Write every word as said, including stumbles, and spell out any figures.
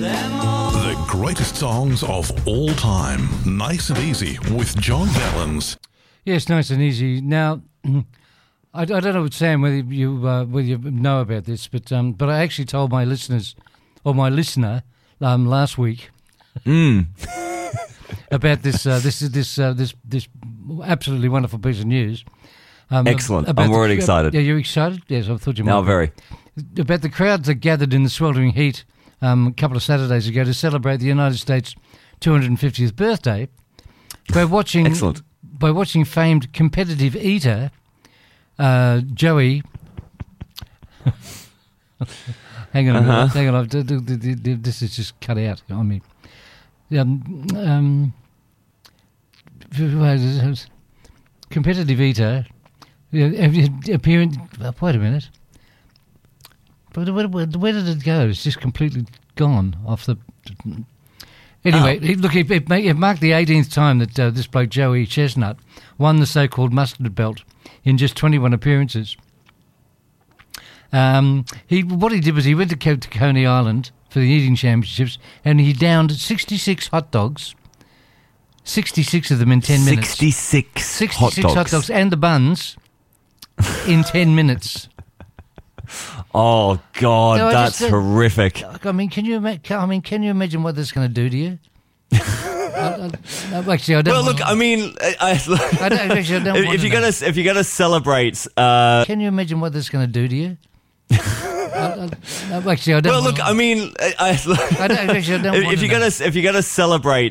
The greatest songs of all time. Nice and Easy with John Bellens. Yes, Nice and Easy. Now, I, I don't know, Sam, whether you uh, whether you know about this, but um, but I actually told my listeners, or my listener, um, last week mm. about this uh, this this uh, this this absolutely wonderful piece of news. Um, Excellent. I'm already the, excited. Yeah, you're excited? Yes, I thought you might. Now, very. About the crowds that gathered in the sweltering heat um, a couple of Saturdays ago to celebrate the United States' two hundred fiftieth birthday by watching Excellent. by watching famed competitive eater uh, Joey. hang on, a uh-huh. minute, hang on. I've, this is just cut out on me. Um, um, competitive eater appearing. Wait a minute. But where, where, where did it go? It's just completely gone off the. Anyway, oh. it, look, it, it, it marked the eighteenth time that uh, this bloke Joey Chestnut won the so-called mustard belt in just twenty-one appearances. Um, he what he did was he went to, to Coney Island for the eating championships, and he downed sixty-six hot dogs. sixty-six of them in ten minutes. sixty-six, sixty-six hot dogs. hot dogs and the buns in ten minutes. Oh God, No, that's just, uh, horrific. I mean, can you? ima- I mean, can you imagine what this is going to do to you? I, I, I, actually, I don't. Well, wanna- look, I mean, I, I, I don't, actually, I don't if, want if to you're know. gonna if you're gonna celebrate, uh, Can you imagine what this is going to do to you? I, I, I, actually, I don't. well, wanna- look, I mean, I, I, I don't, actually, I don't if, want if to you're know. gonna if you're gonna celebrate.